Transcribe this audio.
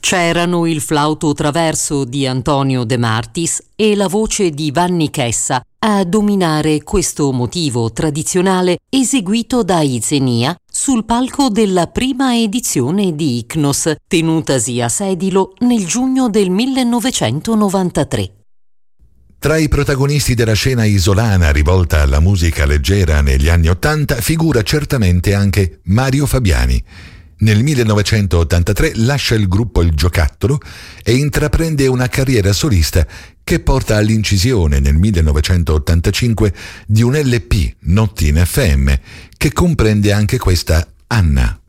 C'erano il flauto traverso di Antonio De Martis e la voce di Vanni Chessa a dominare questo motivo tradizionale eseguito da Izenia sul palco della prima edizione di Ichnos, tenutasi a Sedilo nel giugno del 1993. Tra i protagonisti della scena isolana rivolta alla musica leggera negli anni '80 figura certamente anche Mario Fabiani. Nel 1983 lascia il gruppo Il Giocattolo e intraprende una carriera solista che porta all'incisione nel 1985 di un LP, Notti in FM, che comprende anche questa Anna.